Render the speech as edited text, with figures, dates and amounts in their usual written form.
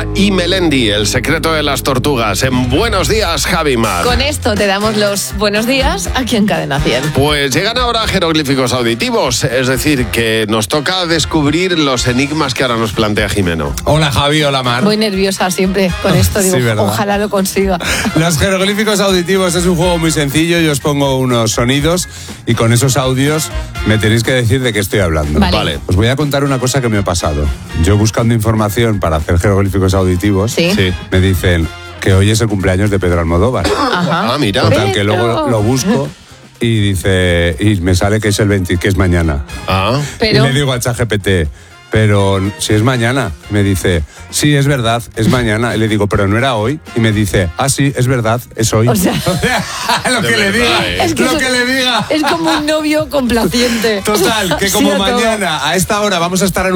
Alba y Melendi, el secreto de las tortugas. En Buenos Días, Javi Mar. Con esto te damos los buenos días aquí en Cadena 100. Pues llegan ahora jeroglíficos auditivos, es decir, que nos toca descubrir los enigmas que ahora nos plantea Jimeno. Hola Javi, hola Mar. Muy nerviosa siempre con esto, digo, Sí, ¿verdad? ojalá lo consiga. Los jeroglíficos auditivos es un juego muy sencillo. Yo os pongo unos sonidos y con esos audios me tenéis que decir de qué estoy hablando. Vale. Os voy a contar una cosa que me ha pasado. Yo buscando información para hacer jeroglíficos auditivos, Sí. me dicen que hoy es el cumpleaños de Pedro Almodóvar. Ajá. Ah, mira. Total, que luego lo busco y dice, y me sale que es el 20, que es mañana. Ah, Pero Y le digo a ChatGPT, pero si es mañana. Me dice, sí, es verdad, es mañana. Y le digo, pero no era hoy. Y me dice, ah, sí, es verdad, es hoy. O sea, lo de que le verdad, diga, es que lo eso- que le diga. es como un novio complaciente. Total, que Sí como a todo. mañana a esta hora vamos a estar en